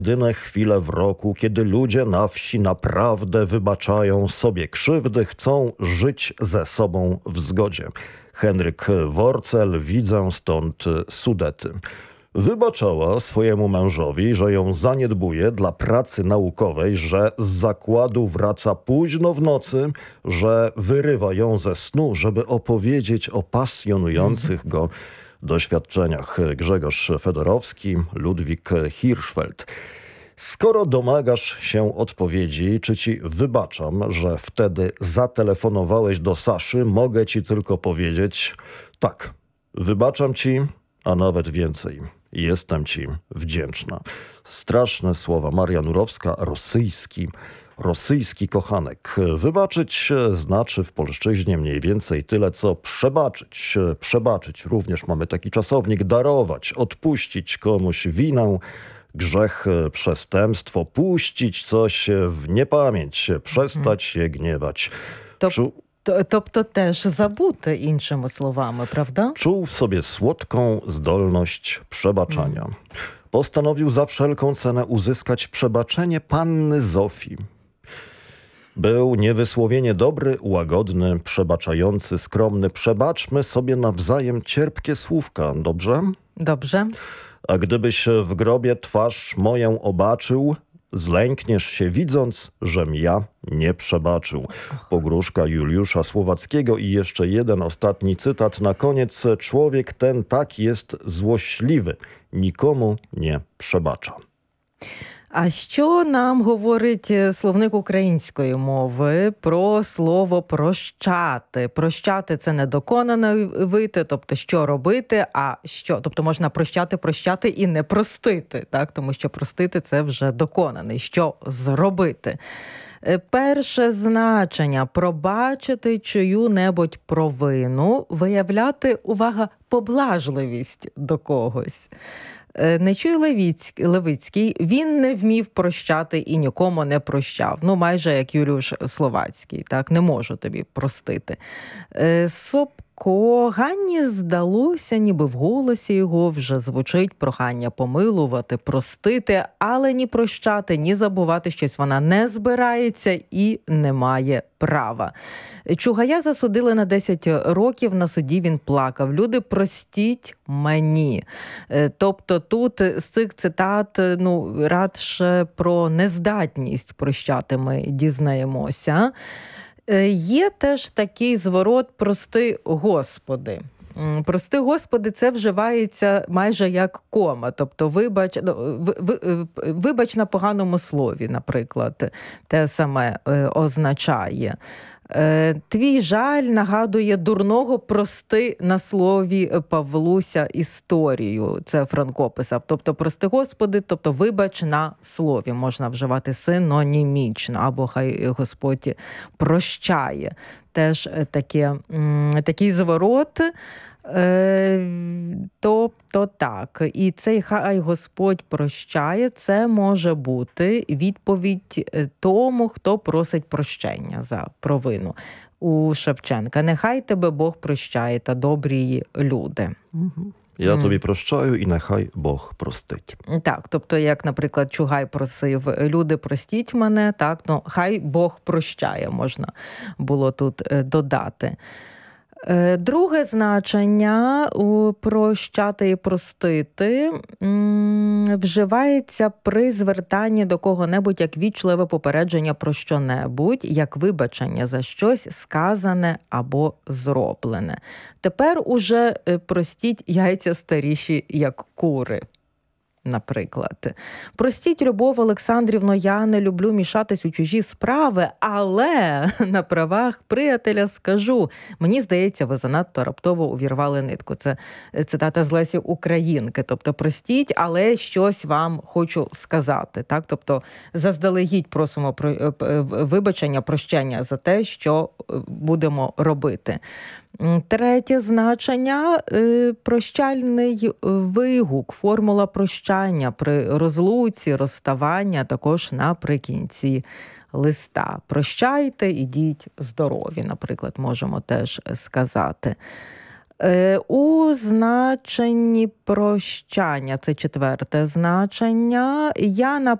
Jedyne chwile w roku, kiedy ludzie na wsi naprawdę wybaczają sobie krzywdy, chcą żyć ze sobą w zgodzie. Henryk Worcel, widzę stąd Sudety. Wybaczała swojemu mężowi, że ją zaniedbuje dla pracy naukowej, że z zakładu wraca późno w nocy, że wyrywa ją ze snu, żeby opowiedzieć o pasjonujących go doświadczeniach. Grzegorz Fedorowski, Ludwik Hirschfeld. Skoro domagasz się odpowiedzi, czy ci wybaczam, że wtedy zatelefonowałeś do Saszy, mogę ci tylko powiedzieć tak, wybaczam ci, a nawet więcej. Jestem ci wdzięczna. Straszne słowa. Maria Nurowska, rosyjski kochanek. Wybaczyć znaczy w polszczyźnie mniej więcej tyle, co przebaczyć. Przebaczyć również mamy taki czasownik. Darować, odpuścić komuś winę, grzech, przestępstwo, puścić coś w niepamięć, przestać się gniewać. Тобто теж забути, іншими словами, prawda? Czuł w sobie słodką zdolność przebaczania. Postanowił za wszelką cenę uzyskać przebaczenie panny Zofii. Był niewysłowienie dobry, łagodny, przebaczający, skromny. Przebaczmy sobie nawzajem cierpkie słówka, dobrze? Dobrze. A gdybyś w grobie twarz moją obaczył, zlękniesz się widząc, żem ja nie przebaczył. Pogróżka Juliusza Słowackiego i jeszcze jeden ostatni cytat na koniec. Człowiek ten tak jest złośliwy, nikomu nie przebacza. А що нам говорить словник української мови про слово «прощати»? Прощати – це недоконане вити, тобто що робити, а що, тобто можна прощати і не простити, так? Тому що простити – це вже доконаний. Що зробити? Перше значення – пробачити чию-небудь провину, виявляти, увага, поблажливість до когось. Нечуй Левицький, він не вмів прощати і нікому не прощав. Ну, майже як Юліуш Словацький, так, не можу тобі простити. Собко Ганні здалося, ніби в голосі його вже звучить прохання помилувати, простити, але ні прощати, ні забувати щось вона не збирається і не має права. Чугая засудили на 10 років, на суді він плакав. Люди, простіть мені. Тобто тут з цих цитат, радше про нездатність прощати ми дізнаємося. Є теж такий зворот «прости, Господи». «Прости, Господи» – це вживається майже як кома, тобто вибач на поганому слові, наприклад, те саме означає. Твій жаль нагадує дурного «прости» на слові Павлуся історію. Це Франко писав. Тобто «прости, Господи», тобто вибач на слові. Можна вживати синонімічно, або хай Господь прощає. Теж такий зворот. Тобто так. І цей «хай Господь прощає» – це може бути відповідь тому, хто просить прощення за провину. У Шевченка «Нехай тебе Бог прощає та добрі люди». Я тобі прощаю і нехай Бог простить. Так, тобто, як, наприклад, Чугай просив «люди, простіть мене», так, «хай Бог прощає» можна було тут додати. Друге значення у «прощати» і «простити» вживається при звертанні до кого-небудь як вічливе попередження про що-небудь, як вибачення за щось сказане або зроблене. Тепер уже простіть яйця старіші, як кури. Наприклад. Простіть, Любов Олександрівно, я не люблю мішатись у чужі справи, але на правах приятеля скажу. Мені здається, ви занадто раптово увірвали нитку. Це цитата з Лесі Українки. Тобто, простіть, але щось вам хочу сказати. Так? Тобто, заздалегідь просимо вибачення, прощення за те, що будемо робити. Третє значення – прощальний вигук, формула прощання при розлуці, розставання, також наприкінці листа. Прощайте, ідіть здорові, наприклад, можемо теж сказати. У значенні прощання, це четверте значення, я